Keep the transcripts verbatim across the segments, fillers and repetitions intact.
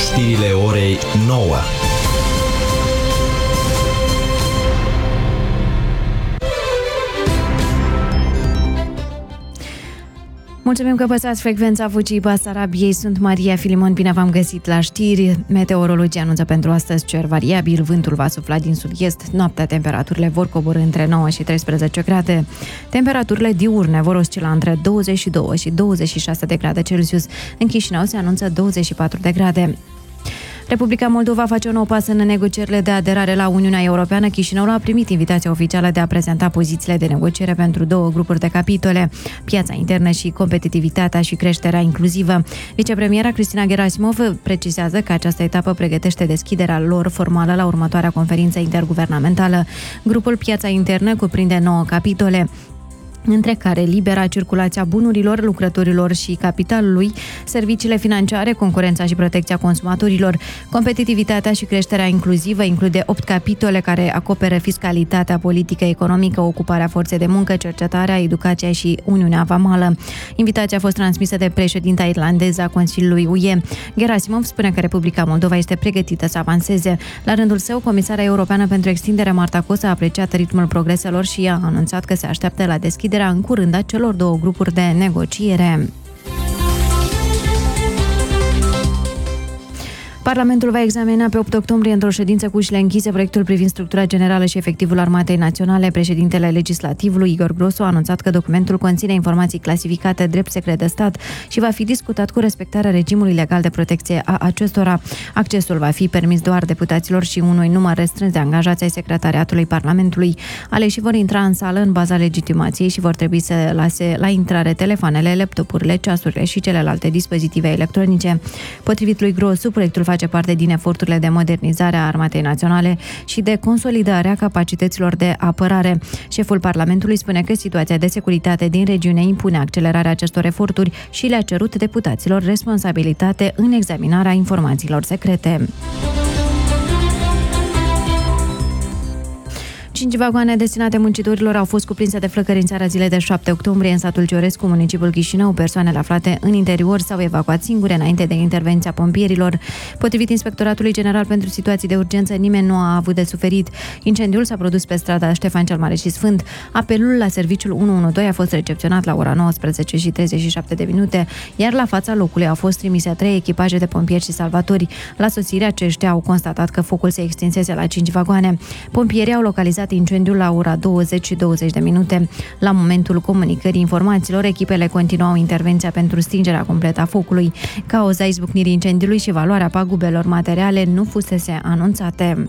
Știrile orei nouă. Mulțumim că păsați frecvența Vocii Basarabiei. Sunt Maria Filimon, bine v-am găsit la știri. Meteorologii anunță pentru astăzi cer variabil, vântul va sufla din sud-est, noaptea temperaturile vor coborî între nouă și treisprezece grade. Temperaturile diurne vor oscila între douăzeci și doi și douăzeci și șase de grade Celsius. În Chișinău se anunță douăzeci și patru de grade. Republica Moldova face un nou pas în negocierile de aderare la Uniunea Europeană. Chișinăul a primit invitația oficială de a prezenta pozițiile de negociere pentru două grupuri de capitole: piața internă și competitivitatea și creșterea inclusivă. Vicepremiera Cristina Gerasimov precizează că această etapă pregătește deschiderea lor formală la următoarea conferință interguvernamentală. Grupul Piața Internă cuprinde nouă capitole, între care libera circulația bunurilor, lucrătorilor și capitalului, serviciile financiare, concurența și protecția consumatorilor. Competitivitatea și creșterea inclusivă include opt capitole care acoperă fiscalitatea, politică, economică, ocuparea forței de muncă, cercetarea, educația și Uniunea Vamală. Invitația a fost transmisă de președinta irlandeză a Consiliului U E. Gerasimov spune că Republica Moldova este pregătită să avanseze. La rândul său, Comisara Europeană pentru Extindere Marta Kos a apreciat ritmul progreselor și a anunțat că se așteaptă la deschiderea în curând a celor două grupuri de negociere. Parlamentul va examina pe opt octombrie într-o ședință cu ușile închise proiectul privind structura generală și efectivul Armatei Naționale. Președintele Legislativului, Igor Grosu, a anunțat că documentul conține informații clasificate drept secret de stat și va fi discutat cu respectarea regimului legal de protecție a acestora. Accesul va fi permis doar deputaților și unui număr restrâns de angajați ai secretariatului Parlamentului. Aleșii vor intra în sală în baza legitimației și vor trebui să lase la intrare telefoanele, laptopurile, ceasurile și celelalte dispozitive electronice. Potrivit lui Grosu, proiectul face parte din eforturile de modernizare a Armatei Naționale și de consolidare a capacităților de apărare. Șeful Parlamentului spune că situația de securitate din regiune impune accelerarea acestor eforturi și le-a cerut deputaților responsabilitate în examinarea informațiilor secrete. Cinci vagoane destinate muncitorilor au fost cuprinse de flăcări în seara zilei de șapte octombrie în satul Ciorescu, municipiul Chișinău. Persoanele aflate în interior s-au evacuat singure înainte de intervenția pompierilor. Potrivit Inspectoratului General pentru Situații de Urgență, nimeni nu a avut de suferit. Incendiul s-a produs pe strada Ștefan cel Mare și Sfânt. Apelul la serviciul unu unu doi a fost recepționat la ora nouăsprezece și treizeci și șapte de minute, iar la fața locului au fost trimise trei echipaje de pompieri și salvatori. La sosire, aceștia au constatat că focul se extinsese la cinci vagoane. Pompierii au localizat incendiul la ora douăzeci și douăzeci de minute. La momentul comunicării informațiilor, echipele continuau intervenția pentru stingerea completă a focului. Cauza izbucnirii incendiului și valoarea pagubelor materiale nu fusese anunțate.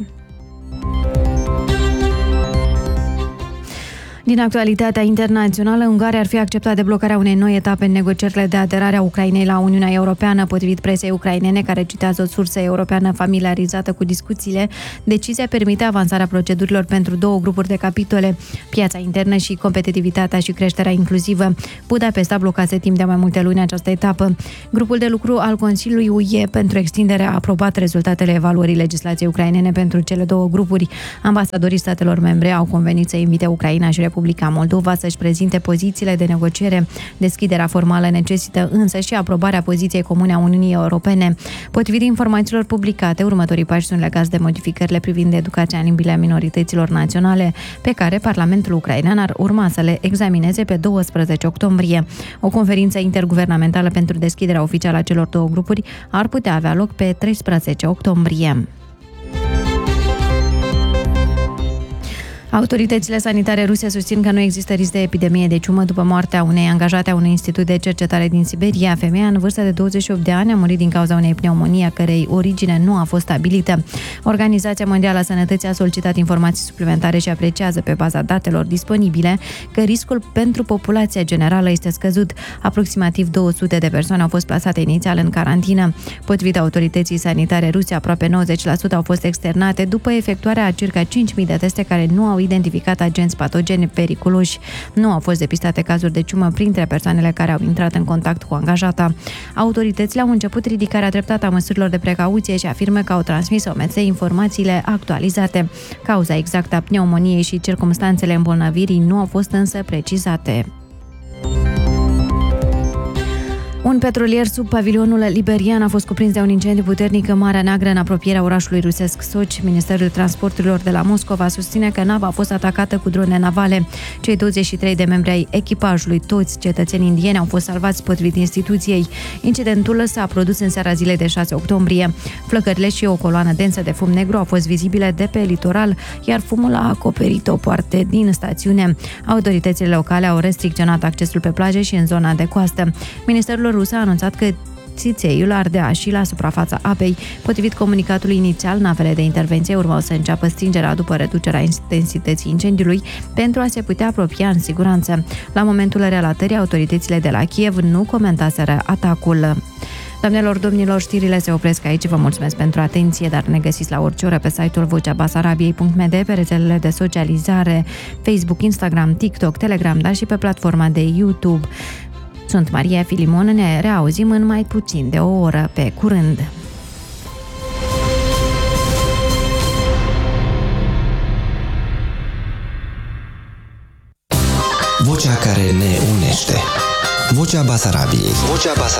Din actualitatea internațională, Ungaria ar fi acceptat deblocarea unei noi etape în negocierile de aderare a Ucrainei la Uniunea Europeană. Potrivit presei ucrainene, care citează o sursă europeană familiarizată cu discuțiile, decizia permite avansarea procedurilor pentru două grupuri de capitole: piața internă și competitivitatea și creșterea inclusivă. Budapesta blocase timp de mai multe luni această etapă. Grupul de lucru al Consiliului U E pentru extindere a aprobat rezultatele evaluării legislației ucrainene pentru cele două grupuri. Ambasadorii statelor membre au convenit să invite Ucraina și Republica Moldova să-și prezinte pozițiile de negociere. Deschiderea formală necesită însă și aprobarea poziției comune a Uniunii Europene. Potrivit informațiilor publicate, următorii pași sunt legați de modificările privind educația în limbile minorităților naționale, pe care Parlamentul ucrainean ar urma să le examineze pe douăsprezece octombrie. O conferință interguvernamentală pentru deschiderea oficială a celor două grupuri ar putea avea loc pe treisprezece octombrie. Autoritățile sanitare ruse susțin că nu există risc de epidemie de ciumă după moartea unei angajate a unui institut de cercetare din Siberia. Femeia, în vârstă de douăzeci și opt de ani, a murit din cauza unei pneumonii a cărei origine nu a fost stabilită. Organizația Mondială a Sănătății a solicitat informații suplimentare și apreciază pe baza datelor disponibile că riscul pentru populația generală este scăzut. Aproximativ două sute de persoane au fost plasate inițial în carantină. Potrivit autorității sanitare ruse, aproape nouăzeci la sută au fost externate după efectuarea a circa cinci mii de teste care nu au identificat agenți patogeni periculoși. Nu au fost depistate cazuri de ciumă printre persoanele care au intrat în contact cu angajata. Autoritățile au început ridicarea treptată a măsurilor de precauție și afirmă că au transmis O M S informațiile actualizate. Cauza exactă a pneumoniei și circumstanțele îmbolnăvirii nu au fost însă precizate. Un petrolier sub pavilionul liberian a fost cuprins de un incendiu puternic în Marea Neagră, în apropierea orașului rusesc Sochi. Ministerul Transporturilor de la Moscova susține că nava a fost atacată cu drone navale. Cei douăzeci și trei de membri ai echipajului, toți cetățeni indieni, au fost salvați potrivit instituției. Incidentul s-a produs în seara zilei de șase octombrie. Flăcările și o coloană densă de fum negru au fost vizibile de pe litoral, iar fumul a acoperit o parte din stațiune. Autoritățile locale au restricționat accesul pe plaje și în zona de coastă. Ministerul rus a anunțat că țițeiul ardea și la suprafața apei. Potrivit comunicatului inițial, navele de intervenție urmau să înceapă stingerea după reducerea intensității incendiului pentru a se putea apropia în siguranță. La momentul relatării, autoritățile de la Kiev nu comentaseră atacul. Doamnelor, domnilor, știrile se opresc aici. Vă mulțumesc pentru atenție, dar ne găsiți la orice oră pe site-ul vocea basarabiei punct m d, pe rețelele de socializare, Facebook, Instagram, TikTok, Telegram, dar și pe platforma de YouTube. Sunt Maria Filimon, ne reauzim în mai puțin de o oră. Pe curând! Vocea care ne unește. Vocea Basarabiei. Vocea Basarabiei.